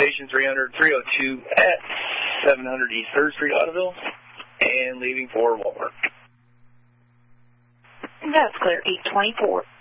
station 302 at 700 East 3rd Street, Ottoville, and leaving for Walmart. That's clear, 824.